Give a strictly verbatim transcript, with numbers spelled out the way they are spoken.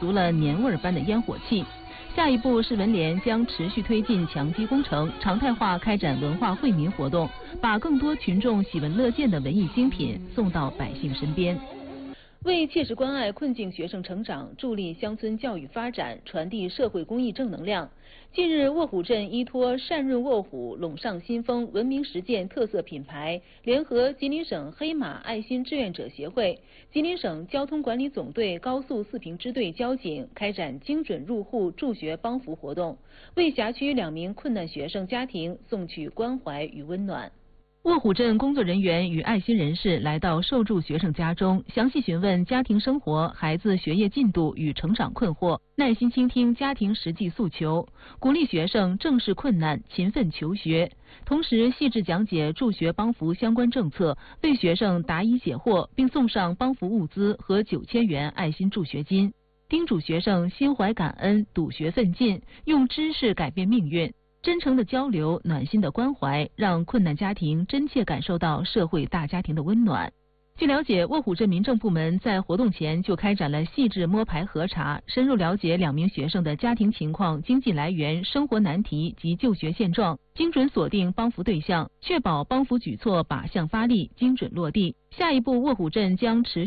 足了年味儿般的烟火气。下一步是文联将持续推进强基工程，常态化开展文化惠民活动，把更多群众喜闻乐见的文艺精品送到百姓身边。为切实关爱困境学生成长，助力乡村教育发展，传递社会公益正能量。近日，卧虎镇依托善润卧虎、陇上新风文明实践特色品牌，联合吉林省黑马爱心志愿者协会、吉林省交通管理总队高速四平支队交警，开展精准入户助学帮扶活动，为辖区两名困难学生家庭送去关怀与温暖。卧虎镇工作人员与爱心人士来到受助学生家中，详细询问家庭生活、孩子学业进度与成长困惑，耐心倾听家庭实际诉求，鼓励学生正视困难、勤奋求学，同时细致讲解助学帮扶相关政策，为学生答疑解惑，并送上帮扶物资和九千元爱心助学金，叮嘱学生心怀感恩、笃学奋进，用知识改变命运。真诚的交流，暖心的关怀，让困难家庭真切感受到社会大家庭的温暖。据了解，卧虎镇民政部门在活动前就开展了细致摸排核查，深入了解两名学生的家庭情况、经济来源、生活难题及就学现状，精准锁定帮扶对象，确保帮扶举措靶向发力、精准落地。下一步，卧虎镇将持续